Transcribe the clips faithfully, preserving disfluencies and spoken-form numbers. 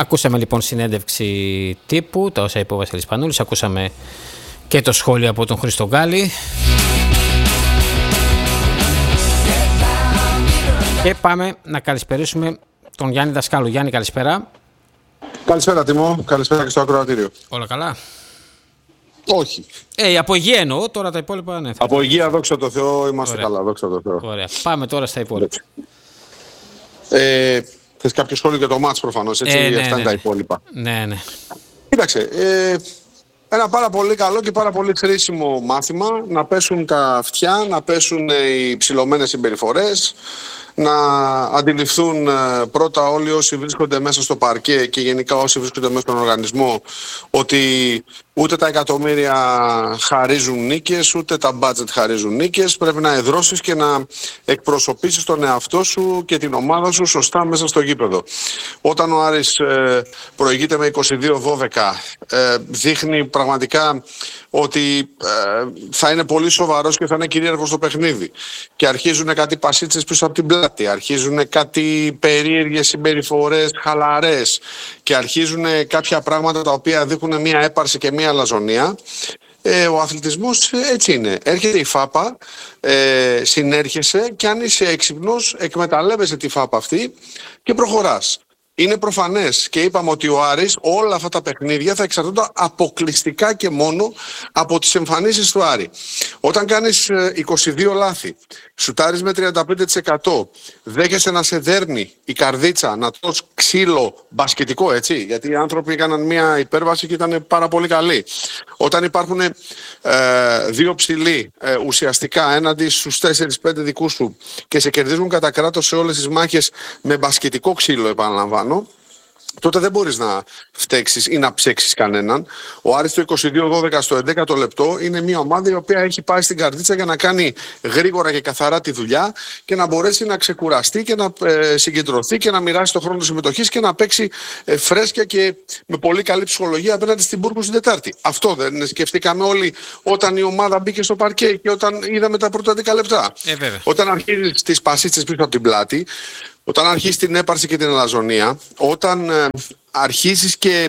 Ακούσαμε λοιπόν συνέντευξη τύπου, τα όσα είπε ο Βασίλης Σπανούλης, ακούσαμε και το σχόλιο από τον Χρήστο Γκάλη. Και πάμε να καλησπερίσουμε τον Γιάννη Δασκάλου. Γιάννη, καλησπέρα. Καλησπέρα Τιμό, καλησπέρα και στο ακροατήριο. Όλα καλά? Όχι. Ε, από υγεία εννοώ, τώρα τα υπόλοιπα ναι. Από υγεία, δόξα τω Θεώ, είμαστε Ωραία. καλά, δόξα τω Θεώ. Ωραία, πάμε τώρα στα υπόλοιπα. Ε, θες κάποιο σχόλιο για το μάτς προφανώς, έτσι, ε, ναι, αυτά ναι, είναι τα ναι. υπόλοιπα. Ναι, ναι. Κοίταξε, ε, ένα πάρα πολύ καλό και πάρα πολύ χρήσιμο μάθημα, να πέσουν τα αυτιά, να πέσουν οι ψηλωμένες συμπεριφορές, να αντιληφθούν πρώτα όλοι όσοι βρίσκονται μέσα στο παρκέ και γενικά όσοι βρίσκονται μέσα στον οργανισμό ότι ούτε τα εκατομμύρια χαρίζουν νίκες, ούτε τα budget χαρίζουν νίκες. Πρέπει να εδρώσεις και να εκπροσωπήσεις τον εαυτό σου και την ομάδα σου σωστά μέσα στο γήπεδο. Όταν ο Άρης ε, προηγείται με είκοσι δύο δώδεκα, ε, δείχνει πραγματικά ότι ε, θα είναι πολύ σοβαρός και θα είναι κυρίαρχος στο παιχνίδι. Και αρχίζουν κάτι πασίτσες πίσω από την πλάτη, αρχίζουν κάτι περίεργες συμπεριφορές, χαλαρές, και αρχίζουν κάποια πράγματα τα οποία δείχνουν μια έπαρση και μια αλαζονία. Ε, ο αθλητισμός έτσι είναι. Έρχεται η φάπα, ε, συνέρχεσαι και αν είσαι έξυπνος εκμεταλλεύεσαι τη φάπα αυτή και προχωράς. Είναι προφανές και είπαμε ότι ο Άρης όλα αυτά τα παιχνίδια θα εξαρτώνται αποκλειστικά και μόνο από τις εμφανίσεις του Άρη. Όταν κάνεις είκοσι δύο λάθη, σουτάρεις με τριάντα πέντε τοις εκατό, δέχεσαι να σε δέρνει η καρδίτσα, να τρως ξύλο μπασκετικό, έτσι, γιατί οι άνθρωποι έκαναν μια υπέρβαση και ήταν πάρα πολύ καλοί. Όταν υπάρχουν ε, δύο ψηλοί ε, ουσιαστικά έναντι στους τέσσερις πέντε δικούς σου και σε κερδίζουν κατά κράτος σε όλες τις μάχες με μπασκετικό ξύλο, επαναλαμβάνω, τότε δεν μπορείς να φταίξεις ή να ψέξεις κανέναν. Ο Άρης το είκοσι δύο δώδεκα στο έντεκατο λεπτό είναι μια ομάδα η οποία έχει πάει στην καρδίτσα για να κάνει γρήγορα και καθαρά τη δουλειά και να μπορέσει να ξεκουραστεί και να ε, συγκεντρωθεί και να μοιράσει το χρόνο της συμμετοχής και να παίξει ε, φρέσκια και με πολύ καλή ψυχολογία απέναντι στην Μπούργκο στην Τετάρτη. Αυτό δεν σκεφτήκαμε όλοι όταν η ομάδα μπήκε στο παρκέ και όταν είδαμε τα πρώτα δέκα λεπτά. Ε, όταν αρχίζεις τις πασίτσες πίσω από την πλάτη, όταν αρχίσεις την έπαρση και την αλαζονία, όταν ε, αρχίσεις και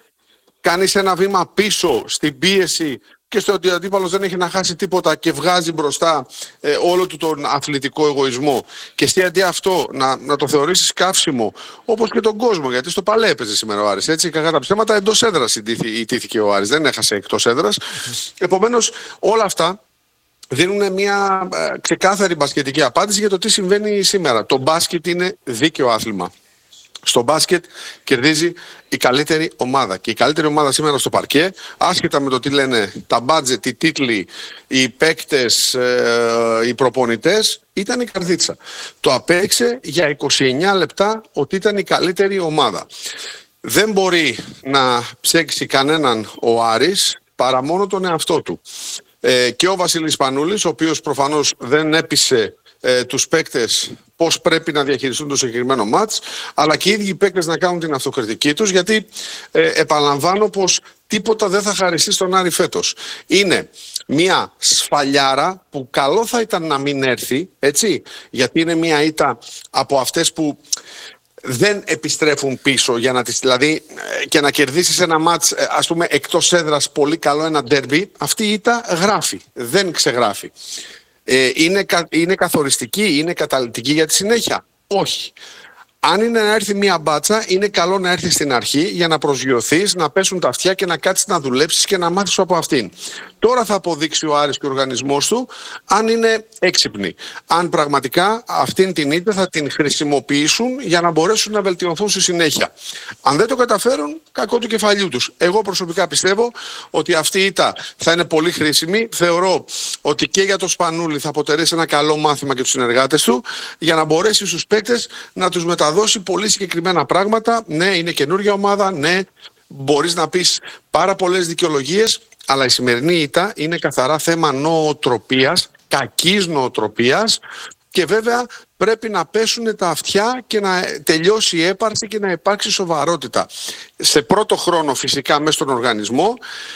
κάνεις ένα βήμα πίσω στην πίεση και στο ότι ο αντίπαλος δεν έχει να χάσει τίποτα και βγάζει μπροστά ε, όλο του τον αθλητικό εγωισμό, και εσύ αντί αυτό να, να το θεωρήσεις καύσιμο, όπως και τον κόσμο, γιατί στο Παλέ έπαιζε σήμερα ο Άρης, έτσι, κακά τα ψέματα, εντός έδρας ιτήθηκε ο Άρης, δεν έχασε εκτός έδρας. Επομένως όλα αυτά δίνουν μια ε, ξεκάθαρη μπασκετική απάντηση για το τι συμβαίνει σήμερα. Το μπάσκετ είναι δίκαιο άθλημα. Στο μπάσκετ κερδίζει η καλύτερη ομάδα. Και η καλύτερη ομάδα σήμερα στο παρκέ, άσχετα με το τι λένε τα μπάτζετ, οι τίτλοι, οι παίκτες, ε, οι προπονητές, ήταν η καρδίτσα. Το απέδειξε για είκοσι εννιά λεπτά ότι ήταν η καλύτερη ομάδα. Δεν μπορεί να ψέξει κανέναν ο Άρης παρά μόνο τον εαυτό του. Ε, και ο Βασίλης Σπανούλης, ο οποίος προφανώς δεν έπεισε ε, τους παίκτες πώς πρέπει να διαχειριστούν το συγκεκριμένο μάτς, αλλά και οι ίδιοι οι παίκτες να κάνουν την αυτοκριτική τους, γιατί ε, επαναλαμβάνω πως τίποτα δεν θα χαριστεί στον Άρη φέτος. Είναι μια σφαλιάρα που καλό θα ήταν να μην έρθει, έτσι, γιατί είναι μια ήττα από αυτές που δεν επιστρέφουν πίσω για να τις, δηλαδή, και να κερδίσεις ένα μάτς, ας πούμε, εκτός έδρας πολύ καλό, ένα ντέρμπι, αυτή η ήττα γράφει, δεν ξεγράφει. Ε, είναι, είναι καθοριστική, είναι καταλυτική για τη συνέχεια? Όχι. Αν είναι να έρθει μία μπάτσα, είναι καλό να έρθει στην αρχή για να προσγειωθείς, να πέσουν τα αυτιά και να κάτσεις να δουλέψεις και να μάθεις από αυτήν. Τώρα θα αποδείξει ο Άρης και ο οργανισμός του αν είναι έξυπνοι. Αν πραγματικά αυτήν την ήττα θα την χρησιμοποιήσουν για να μπορέσουν να βελτιωθούν στη συνέχεια. Αν δεν το καταφέρουν, κακό του κεφαλιού τους. Εγώ προσωπικά πιστεύω ότι αυτή η ήττα θα είναι πολύ χρήσιμη. Θεωρώ ότι και για το Σπανούλη θα αποτελέσει ένα καλό μάθημα και τους συνεργάτες του, για να μπορέσει στους παίκτες να τους μεταδώσει πολύ συγκεκριμένα πράγματα. Ναι, είναι καινούργια ομάδα, ναι, μπορείς να πεις πάρα πολλές δικαιολογίες, αλλά η σημερινή ήττα είναι καθαρά θέμα νοοτροπίας, κακής νοοτροπίας, και βέβαια πρέπει να πέσουν τα αυτιά και να τελειώσει η έπαρση και να υπάρξει σοβαρότητα. Σε πρώτο χρόνο φυσικά μέσα στον οργανισμό,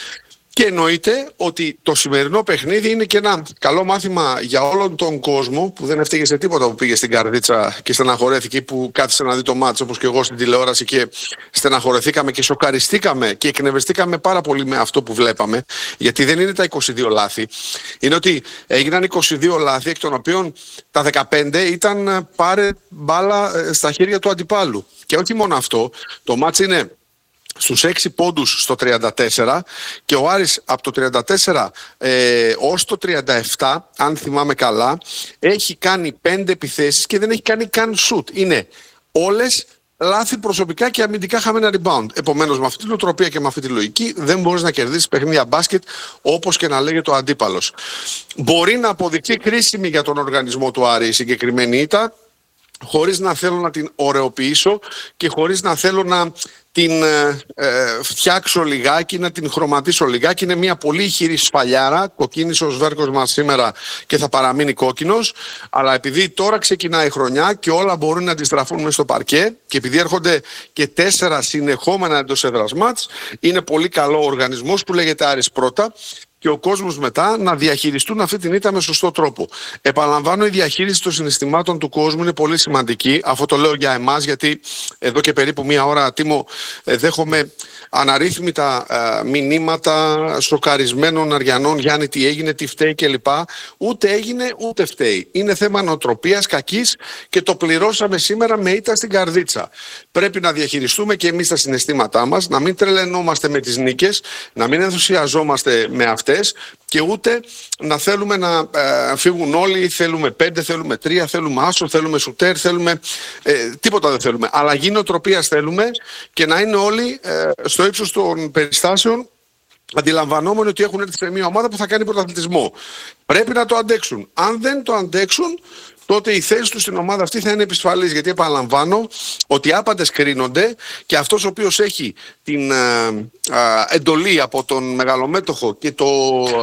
Και εννοείται ότι το σημερινό παιχνίδι είναι και ένα καλό μάθημα για όλον τον κόσμο που δεν έφταιγε σε τίποτα που πήγε στην καρδίτσα και στεναχωρέθηκε, που κάθισε να δει το μάτς όπως και εγώ στην τηλεόραση και στεναχωρεθήκαμε και σοκαριστήκαμε και εκνευριστήκαμε πάρα πολύ με αυτό που βλέπαμε. Γιατί δεν είναι τα είκοσι δύο λάθη. Είναι ότι έγιναν είκοσι δύο λάθη, εκ των οποίων τα δεκαπέντε ήταν πάρε μπάλα στα χέρια του αντιπάλου. Και όχι μόνο αυτό, το μάτς είναι στους έξι πόντους στο τριάντα τέσσερα και ο Άρης από το τριάντα τέσσερα ε, ως το τριάντα επτά, αν θυμάμαι καλά, έχει κάνει πέντε επιθέσεις και δεν έχει κάνει καν shoot. Είναι όλες λάθη προσωπικά και αμυντικά χαμένα rebound. Επομένως, με αυτή την νοοτροπία και με αυτή τη λογική δεν μπορείς να κερδίσεις παιχνίδια μπάσκετ όπως και να λέγεται ο αντίπαλος. Μπορεί να αποδειχθεί χρήσιμη για τον οργανισμό του Άρη η συγκεκριμένη ήττα, χωρίς να θέλω να την ωρεοποιήσω και χωρίς να θέλω να την ε, ε, φτιάξω λιγάκι, να την χρωματίσω λιγάκι. Είναι μια πολύ ηχηρή σφαλιάρα. Κοκκίνησε ο Σβέρκος μας σήμερα και θα παραμείνει κόκκινος. Αλλά επειδή τώρα ξεκινάει η χρονιά και όλα μπορούν να αντιστραφούν μέσα στο παρκέ και επειδή έρχονται και τέσσερα συνεχόμενα εντός έδρας μάτς, είναι πολύ καλό ο οργανισμός που λέγεται Άρης πρώτα και ο κόσμος μετά να διαχειριστούν αυτή την ήττα με σωστό τρόπο. Επαναλαμβάνω, η διαχείριση των συναισθημάτων του κόσμου είναι πολύ σημαντική. Αυτό το λέω για εμάς, γιατί εδώ και περίπου μία ώρα, Τίμω, δέχομαι αναρρύθμιτα ε, μηνύματα σοκαρισμένων Αριανών. Γιάννη, τι έγινε, τι φταίει κλπ. Ούτε έγινε, ούτε φταίει. Είναι θέμα νοοτροπίας κακής και το πληρώσαμε σήμερα με ήττα στην καρδίτσα. Πρέπει να διαχειριστούμε και εμείς τα συναισθήματά μας, να μην τρελαινόμαστε με τις νίκες, να μην ενθουσιαζόμαστε με αυτές και ούτε να θέλουμε να ε, φύγουν όλοι. Θέλουμε πέντε, θέλουμε τρία, θέλουμε άσο, θέλουμε σουτέρ, θέλουμε ε, τίποτα δεν θέλουμε. Αλλαγή νοοτροπίας θέλουμε και να είναι όλοι ε, στο ύψος των περιστάσεων, αντιλαμβανόμενοι ότι έχουν έρθει σε μια ομάδα που θα κάνει πρωταθλητισμό. Πρέπει να το αντέξουν. Αν δεν το αντέξουν, τότε η θέση του στην ομάδα αυτή θα είναι επισφαλής. Γιατί επαναλαμβάνω ότι οι άπαντες κρίνονται και αυτός ο οποίος έχει την α, α, εντολή από τον μεγαλομέτωχο και το,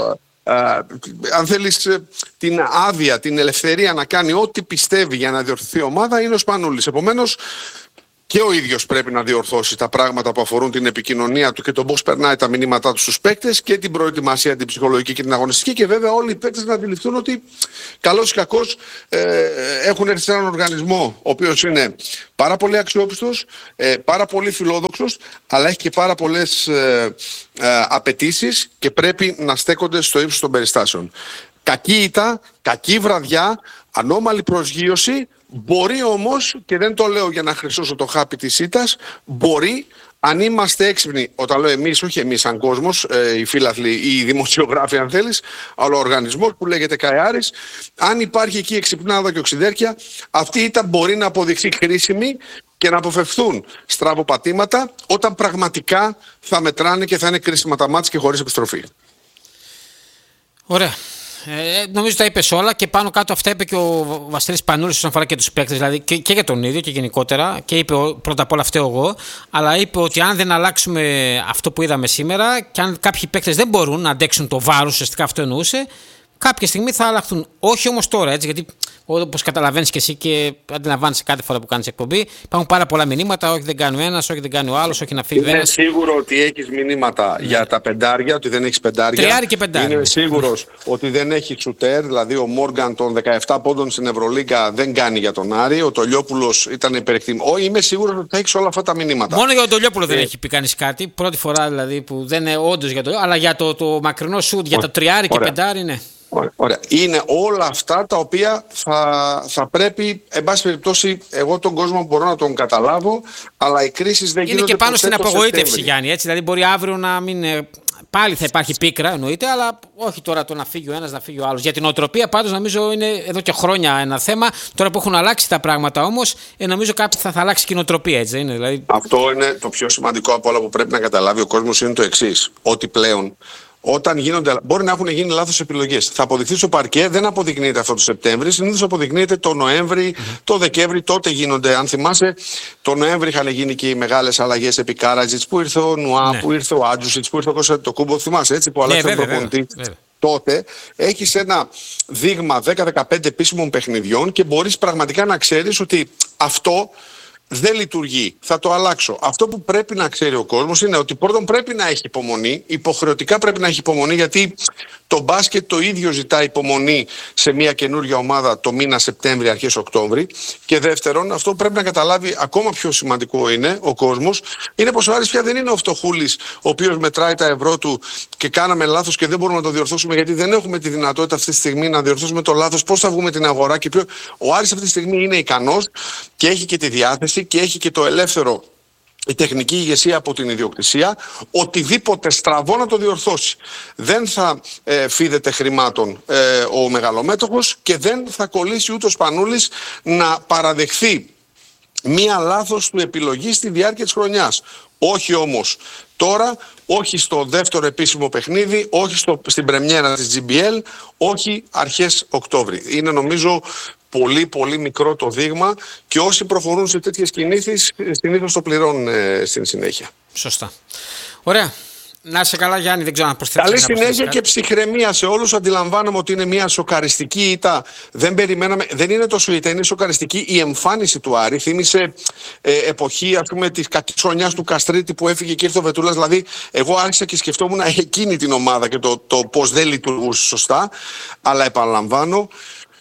α, αν θέλεις, την άδεια, την ελευθερία να κάνει ό,τι πιστεύει για να διορθωθεί η ομάδα, είναι ο Σπανούλης. Επομένως, και ο ίδιος πρέπει να διορθώσει τα πράγματα που αφορούν την επικοινωνία του και τον πώς περνάει τα μηνύματά του στους παίκτες και την προετοιμασία, την ψυχολογική και την αγωνιστική. Και βέβαια όλοι οι παίκτες να αντιληφθούν ότι καλώς ή κακώς ε, έχουν έρθει σε έναν οργανισμό ο οποίος είναι πάρα πολύ αξιόπιστος, ε, πάρα πολύ φιλόδοξος, αλλά έχει και πάρα πολλές ε, ε, απαιτήσεις και πρέπει να στέκονται στο ύψος των περιστάσεων. Κακή ήττα, κακή βραδιά, ανώμαλη προσγείωση. Μπορεί όμως, και δεν το λέω για να χρυσώσω το χάπι της ήττας, μπορεί, αν είμαστε έξυπνοι, όταν λέω εμείς, όχι εμείς σαν κόσμος, ε, οι φίλαθλοι ή οι δημοσιογράφοι αν θέλεις, αλλά ο οργανισμός που λέγεται ΚΑΕ-Άρης, αν υπάρχει εκεί εξυπνάδα και οξυδέρκεια, αυτή η ήττα μπορεί να αποδειχθεί χρήσιμη και να αποφευθούν στραβοπατήματα όταν πραγματικά θα μετράνε και θα είναι κρίσιμα τα μάτς και χωρίς επιστροφή. Ωραία. Ε, νομίζω τα είπε όλα και πάνω κάτω αυτά είπε και ο Βασίλης Πανούλης όσον αφορά και τους παίκτες, δηλαδή και, και για τον ίδιο και γενικότερα. Και είπε πρώτα απ' όλα φταίω εγώ, αλλά είπε ότι αν δεν αλλάξουμε αυτό που είδαμε σήμερα και αν κάποιοι παίκτες δεν μπορούν να αντέξουν το βάρος, ουσιαστικά αυτό εννοούσε, κάποια στιγμή θα αλλάχθουν. Όχι όμως τώρα, έτσι, γιατί όπως καταλαβαίνεις και εσύ και αντιλαμβάνεσαι κάθε φορά που κάνεις εκπομπή, υπάρχουν πάρα πολλά μηνύματα. Όχι, δεν κάνει ο ένας, όχι, δεν κάνει ο άλλος, όχι να φύγει ο ένας. Είναι σίγουρο ότι έχεις μηνύματα ναι. για τα πεντάρια, ότι δεν έχεις πεντάρια. Τριάρι και πεντάρι. Είναι σίγουρος ότι δεν έχει σουτέρ, δηλαδή ο Μόργαν των δεκαεπτά πόντων στην Ευρωλίγκα δεν κάνει για τον Άρη. Ο Τολιόπουλος ήταν υπερεκτιμητικός. Όχι, είμαι σίγουρος ότι θα έχεις όλα αυτά τα μηνύματα. Μόνο για τον Τολιόπουλο ε... δεν έχει πει κανείς κάτι. Πρώτη φορά δηλαδή που δεν είναι όντως για το. Αλλά για το, το μακρινό σουτ, για το τριάρι και πεντάρι, ναι. Ωραία, ωραία. Είναι όλα αυτά τα οποία θα, θα πρέπει, εν πάση περιπτώσει, εγώ τον κόσμο μπορώ να τον καταλάβω, αλλά οι κρίσεις δεν γίνονται. Είναι και πάνω στην απογοήτευση, Σεπτέμβρη. Γιάννη. Έτσι, δηλαδή, μπορεί αύριο να μην. Πάλι θα υπάρχει πίκρα, εννοείται, αλλά όχι τώρα το να φύγει ο ένας, να φύγει ο άλλος. Για την νοοτροπία, πάντως, νομίζω είναι εδώ και χρόνια ένα θέμα. Τώρα που έχουν αλλάξει τα πράγματα όμως, ε, νομίζω κάποιο θα, θα αλλάξει και η νοοτροπία, έτσι δεν είναι. Δηλαδή... Αυτό είναι το πιο σημαντικό από όλα που πρέπει να καταλάβει ο κόσμος, είναι το εξής. Ότι πλέον. Όταν γίνονται, μπορεί να έχουν γίνει λάθος επιλογές. Θα αποδειχθεί στο παρκέ, δεν αποδεικνύεται αυτό το Σεπτέμβρη. Συνήθως αποδεικνύεται το Νοέμβρη, mm-hmm. το Δεκέμβρη. Τότε γίνονται, αν θυμάσαι, το Νοέμβρη είχαν γίνει και οι μεγάλες αλλαγές επί Κάρατζιτς, που ήρθε ο Νουά, ναι. που ήρθε ο Άντζουσιτς, που ήρθε ο Κωνσταντινοκούμπο. Θυμάσαι έτσι, που αλλάξαν ναι, προπονητή. Τότε έχεις ένα δείγμα δέκα με δεκαπέντε επίσημων παιχνιδιών και μπορείς πραγματικά να ξέρεις ότι αυτό δεν λειτουργεί, θα το αλλάξω. Αυτό που πρέπει να ξέρει ο κόσμος είναι ότι πρώτον πρέπει να έχει υπομονή, υποχρεωτικά πρέπει να έχει υπομονή, γιατί το μπάσκετ το ίδιο ζητά υπομονή σε μια καινούργια ομάδα το μήνα Σεπτέμβρη, αρχές Οκτώβρη. Και δεύτερον, αυτό που πρέπει να καταλάβει ακόμα πιο σημαντικό είναι ο κόσμος, είναι πως ο Άρης πια δεν είναι ο φτωχούλης ο οποίος μετράει τα ευρώ του και κάναμε λάθος και δεν μπορούμε να το διορθώσουμε, γιατί δεν έχουμε τη δυνατότητα αυτή τη στιγμή να διορθώσουμε το λάθος. Πώς θα βγούμε την αγορά και ποιο... Ο Άρης αυτή τη στιγμή είναι ικανός και έχει και τη διάθεση και έχει και το ελεύθερο, η τεχνική ηγεσία από την ιδιοκτησία, οτιδήποτε στραβό να το διορθώσει. Δεν θα ε, φίδεται χρημάτων ε, ο μεγαλομέτωχος και δεν θα κολλήσει ούτε ο Σπανούλης να παραδεχθεί μία λάθος του επιλογή στη διάρκεια της χρονιάς. Όχι όμως τώρα, όχι στο δεύτερο επίσημο παιχνίδι, όχι στο, στην πρεμιέρα της τζι μπι ελ, όχι αρχές Οκτώβρη. Είναι νομίζω πολύ πολύ μικρό το δείγμα και όσοι προχωρούν σε τέτοιες κινήσεις συνήθως το πληρώνουν ε, στην συνέχεια. Σωστά. Ωραία. Να είσαι καλά, Γιάννη, δεν ξέρω αν προσθέτεις. Καλή συνέχεια και ψυχραιμία σε όλους. Αντιλαμβάνομαι ότι είναι μια σοκαριστική ήττα. Δεν περιμέναμε. Δεν είναι τόσο ήττα, είναι σοκαριστική η εμφάνιση του Άρη. Θύμισε ε, εποχή, ας πούμε, της κακής χρονιάς του Καστρίτη που έφυγε και ήρθε ο Βετούλας. Δηλαδή, εγώ άρχισα και σκεφτόμουν εκείνη την ομάδα και το, το πώς δεν λειτουργούσε σωστά. Αλλά επαναλαμβάνω,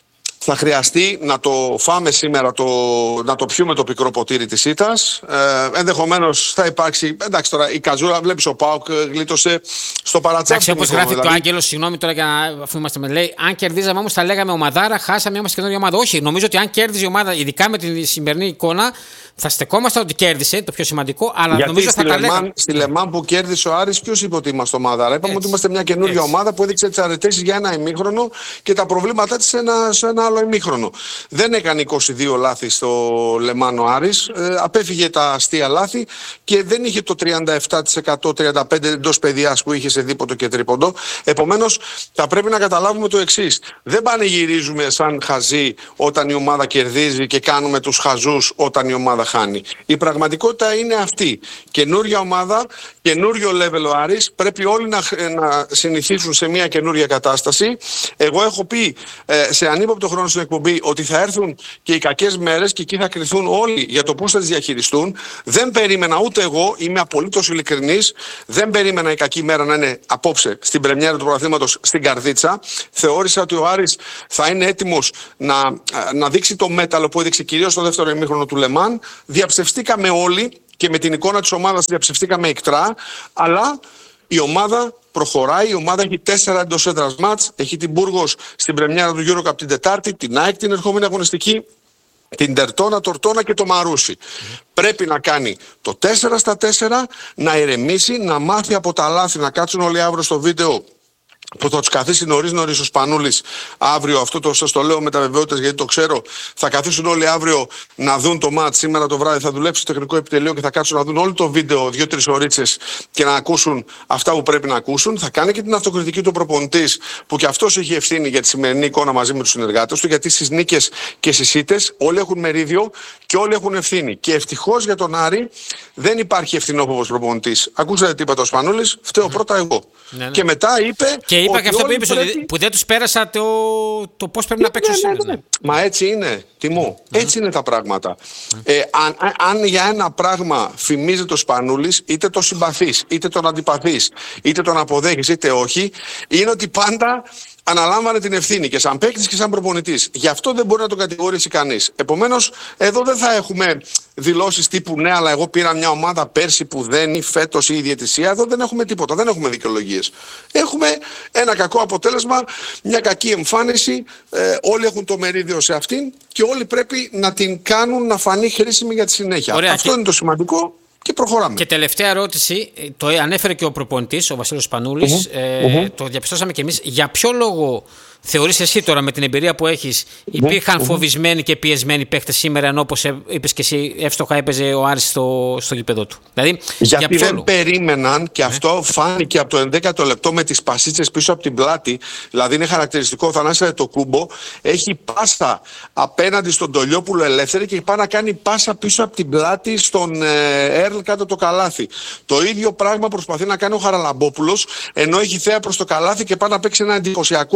θα χρειαστεί να το φάμε σήμερα, το, να το πιούμε το πικρό ποτήρι της ήττας. Ε, ενδεχομένως θα υπάρξει. Εντάξει, τώρα η καζούρα, βλέπεις, ο ΠΑΟΚ γλίτωσε στο παρατσάκι. Εντάξει, όπως γράφει δηλαδή... το Άγγελο, συγγνώμη τώρα, για να, αφού είμαστε με λέει, αν κερδίζαμε όμως θα λέγαμε ομαδάρα, χάσαμε, είμαστε καινούργια ομάδα. Όχι, νομίζω ότι αν κέρδιζε η ομάδα, ειδικά με τη σημερινή εικόνα, θα στεκόμαστε ότι κέρδισε, το πιο σημαντικό, αλλά γιατί νομίζω στη θα τα λέγαμε. Στη Λεμάν που κέρδισε ο Άρης, ποιος είπε ότι είμαστε ομαδάρα? Είπαμε ότι είμαστε μια καινούργια ομάδα που έδειξε τις αρετές για ένα ημίχρονο και τα προβλήματά της σε ένα, σε ένα άλλο ημίχρονο. Δεν έκανε είκοσι δύο λάθη στο Λεμάν ο Άρης, ε, απέφυγε τα αστεία λάθη και δεν είχε το τριάντα επτά τοις εκατό τριάντα πέντε τοις εκατό εντός παιδιάς που είχε σε δίποτο και τρίποντο. Επομένως, θα πρέπει να καταλάβουμε το εξής. Δεν πανηγυρίζουμε σαν χαζοί όταν η ομάδα κερδίζει και κάνουμε τους χαζούς όταν η ομάδα χάνει. Η πραγματικότητα είναι αυτή. Καινούρια ομάδα, καινούριο level ο Άρης. Πρέπει όλοι να, να συνηθίσουν σε μια καινούρια κατάσταση. Εγώ έχω πει ε, σε ανύποπτο χρόνο στην εκπομπή ότι θα έρθουν και οι κακές μέρες και εκεί θα κριθούν όλοι για το πώς θα τις διαχειριστούν. Δεν περίμενα ούτε εγώ, είμαι απολύτως ειλικρινής, δεν περίμενα η κακή μέρα να είναι απόψε στην πρεμιέρα του πρωταθλήματος στην Καρδίτσα. Θεώρησα ότι ο Άρης θα είναι έτοιμος να, να δείξει το μέταλλο που έδειξε κυρίως στο δεύτερο ημίχρονο του Λεμάν. Διαψευστήκαμε όλοι και με την εικόνα της ομάδας διαψευστήκαμε εκτρά, αλλά η ομάδα προχωράει, η ομάδα έχει τέσσερα εντός έδρας μάτς, έχει την Μπούργος στην πρεμιέρα του EuroCup την Τετάρτη, την ΑΕΚ την ερχόμενη αγωνιστική, την Τερτώνα, Τορτώνα και το Μαρούσι. Mm. Πρέπει να κάνει το τέσσερα στα τέσσερα, να ηρεμήσει, να μάθει από τα λάθη, να κάτσουν όλοι αύριο στο βίντεο που θα τους καθίσει νωρίς νωρίς ο Σπανούλης αύριο. Αυτό το σας το λέω με τα βεβαιότητες γιατί το ξέρω. Θα καθίσουν όλοι αύριο να δουν το μάτς. Σήμερα το βράδυ θα δουλέψει το τεχνικό επιτελείο και θα κάτσουν να δουν όλο το βίντεο δύο-τρεις ωρίτσες και να ακούσουν αυτά που πρέπει να ακούσουν. Θα κάνει και την αυτοκριτική του προπονητής που και αυτός έχει ευθύνη για τη σημερινή εικόνα μαζί με τους συνεργάτες του, γιατί στις νίκες και στις ήττες όλοι έχουν μερίδιο και όλοι έχουν ευθύνη. Και ευτυχώς για τον Άρη δεν υπάρχει ευθυνόφοβος προπονητής. Ακούσατε τι είπε το Σπανούλης, φταίω πρώτα εγώ. Ναι, ναι. Και μετά είπε. Και είπα και αυτό που είπες, πρέπει... που δεν τους πέρασα το, το πώς πρέπει ναι, να παίξουν ναι, ναι, ναι, ναι. Μα έτσι είναι, Τιμό. Mm-hmm. Έτσι είναι τα πράγματα. Mm-hmm. Ε, αν, αν για ένα πράγμα φημίζεται ο Σπανούλης, είτε το συμπαθείς, είτε τον αντιπαθείς, είτε τον αποδέχεις, είτε όχι, είναι ότι πάντα αναλάμβανε την ευθύνη και σαν παίκτης και σαν προπονητής. Γι' αυτό δεν μπορεί να τον κατηγορήσει κανείς. Επομένως, εδώ δεν θα έχουμε δηλώσεις τύπου ναι, αλλά εγώ πήρα μια ομάδα πέρσι που δεν ή φέτος ή η διαιτησία. Εδώ δεν έχουμε τίποτα, δεν έχουμε δικαιολογίες. Έχουμε ένα κακό αποτέλεσμα, μια κακή εμφάνιση. Ε, όλοι έχουν το μερίδιο σε αυτήν και όλοι πρέπει να την κάνουν να φανεί χρήσιμη για τη συνέχεια. Ωραία, αυτό και... είναι το σημαντικό. Και προχωράμε. Και τελευταία ερώτηση, το ανέφερε και ο προπονητής, ο Βασίλης Σπανούλης, mm-hmm. Ε, mm-hmm. το διαπιστώσαμε και εμείς. Για ποιο λόγο θεωρείς εσύ τώρα με την εμπειρία που έχεις, υπήρχαν mm-hmm. φοβισμένοι και πιεσμένοι παίχτες σήμερα, ενώ όπως είπες και εσύ εύστοχα έπαιζε ο Άρης στο, στο γήπεδο του? Δηλαδή, γιατί για ποιο δεν λόγο? περίμεναν και αυτό φάνηκε από το ενδέκατο λεπτό με τις πασίτσες πίσω από την πλάτη. Δηλαδή είναι χαρακτηριστικό, ο Θανάσης το Κούμπο έχει πάσα απέναντι στον Τολιόπουλο ελεύθερη και πάει να κάνει πάσα πίσω από την πλάτη στον ε, Έρλ κάτω το καλάθι. Το ίδιο πράγμα προσπαθεί να κάνει ο Χαραλαμπόπουλος, ενώ έχει θέα προς το καλάθι και πάει να παίξει ένα εντυπωσιακό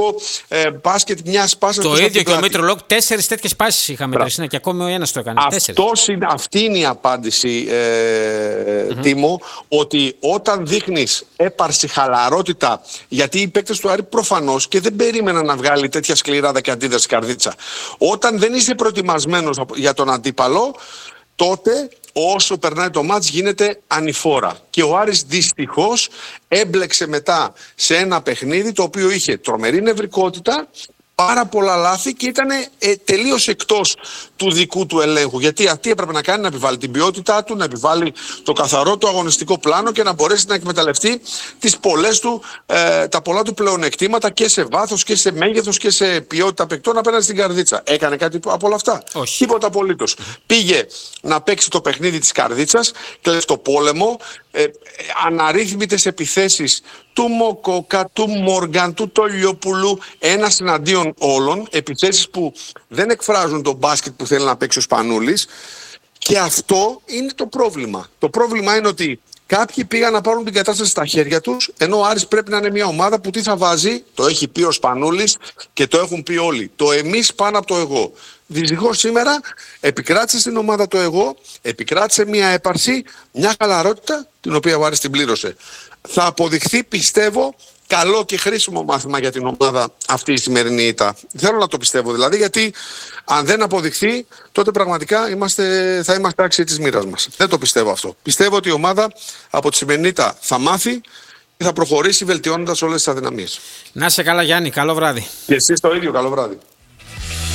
ε, μπάσκετ μια πάσα. Το ίδιο και ο Μήτρολοκ, τέσσερις τέτοιες πάσεις είχαμε τρέξει και ακόμη ο ένας το έκανε. Αυτός είναι, αυτή είναι η απάντηση, ε, mm-hmm. Τίμο, ότι όταν δείχνεις έπαρση, χαλαρότητα, γιατί οι παίκτες του Άρη προφανώς και δεν περίμεναν να βγάλει τέτοια σκληράδα και αντίδραση καρδίτσα. Όταν δεν είσαι προετοιμασμένος για τον αντίπαλο, τότε όσο περνάει το μάτς γίνεται ανηφόρα. Και ο Άρης δυστυχώς έμπλεξε μετά σε ένα παιχνίδι το οποίο είχε τρομερή νευρικότητα, πάρα πολλά λάθη και ήταν ε, τελείως εκτός του δικού του ελέγχου. Γιατί αυτή έπρεπε να κάνει, να επιβάλλει την ποιότητά του, να επιβάλλει το καθαρό του αγωνιστικό πλάνο και να μπορέσει να εκμεταλλευτεί τις πολλές του, ε, τα πολλά του πλεονεκτήματα και σε βάθος και σε μέγεθος και σε ποιότητα παικτών απέναντι στην καρδίτσα. Έκανε κάτι από όλα αυτά? Όχι. Τίποτα απολύτως. Πήγε να παίξει το παιχνίδι της καρδίτσας, κλεφτοπόλεμο, ε, αναρρύθμιτες επιθέσεις του Μοκόκα, του Μόργαν, του Τολιόπουλου, ένας εναντίον όλων, επιθέσεις που δεν εκφράζουν τον μπάσκετ που θέλει να παίξει ο Σπανούλης, και αυτό είναι το πρόβλημα. Το πρόβλημα είναι ότι κάποιοι πήγαν να πάρουν την κατάσταση στα χέρια τους, ενώ ο Άρης πρέπει να είναι μια ομάδα που τι θα βάζει, το έχει πει ο Σπανούλης και το έχουν πει όλοι, το εμείς πάνω από το εγώ. Δυστυχώς σήμερα επικράτησε στην ομάδα το εγώ, επικράτησε μια έπαρση, μια χαλαρότητα, την οποία ο Άρης την πλήρωσε. Θα αποδειχθεί, πιστεύω, καλό και χρήσιμο μάθημα για την ομάδα αυτή η σημερινή ήττα. Θέλω να το πιστεύω δηλαδή, γιατί αν δεν αποδειχθεί, τότε πραγματικά είμαστε, θα είμαστε άξιοι της μοίρας μας. Δεν το πιστεύω αυτό. Πιστεύω ότι η ομάδα από τη σημερινή ήττα θα μάθει και θα προχωρήσει βελτιώνοντας όλες τις αδυναμίες. Να είσαι καλά, Γιάννη. Καλό βράδυ. Και εσείς το ίδιο. Καλό βράδυ.